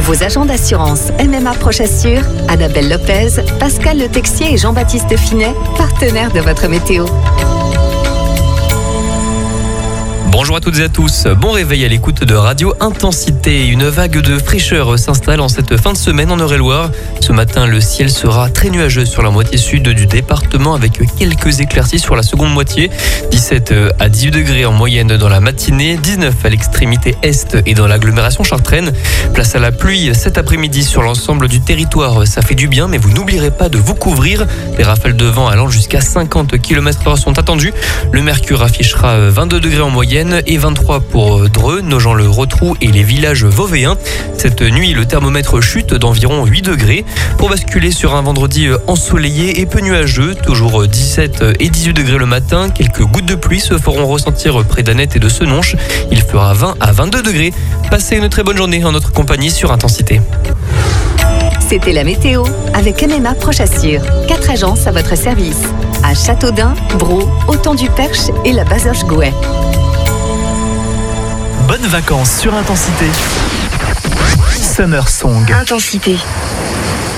Vos agents d'assurance MMA Proche Assure, Annabelle Lopez, Pascal Le Texier et Jean-Baptiste Finet, partenaires de votre météo. Bonjour à toutes et à tous, bon réveil à l'écoute de Radio Intensité. Une vague de fraîcheur s'installe en cette fin de semaine en Eure-et-Loire. Ce matin, le ciel sera très nuageux sur la moitié sud du département avec quelques éclaircies sur la seconde moitié. 17 à 18 degrés en moyenne dans la matinée, 19 à l'extrémité est et dans l'agglomération chartraine. Place à la pluie cet après-midi sur l'ensemble du territoire. Ça fait du bien, mais vous n'oublierez pas de vous couvrir. Des rafales de vent allant jusqu'à 50 km/h sont attendues. Le mercure affichera 22 degrés en moyenne et 23 pour Dreux, Nogent-le-Rotrou et les villages vauvéens. Cette nuit, le thermomètre chute d'environ 8 degrés pour basculer sur un vendredi ensoleillé et peu nuageux. Toujours 17 et 18 degrés le matin. Quelques gouttes de pluie se feront ressentir près d'Annette et de Senonches. Il fera 20 à 22 degrés. Passez une très bonne journée en notre compagnie sur Intensité. C'était la météo avec MMA Proche Assure. 4 agences à votre service. À Châteaudun, Braux, Autant-du-Perche et la Bazoche-Gouet. Bonnes vacances sur Intensité. Summer Song. Intensité.